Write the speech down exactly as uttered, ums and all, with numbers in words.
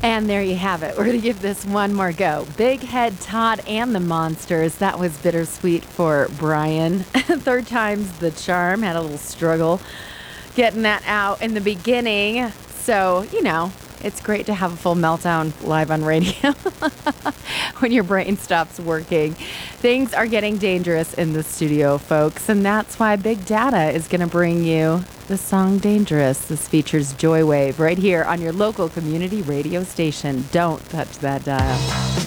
And there you have it. We're going to give this one more go. Big Head Todd and the Monsters. That was bittersweet for Brian. Third time's the charm. Had a little struggle getting that out in the beginning. So, you know, it's great to have a full meltdown live on radio when your brain stops working. Things are getting dangerous in the studio, folks, and that's why Big Data is going to bring you the song Dangerous. This features Joy Wave right here on your local community radio station. Don't touch that dial.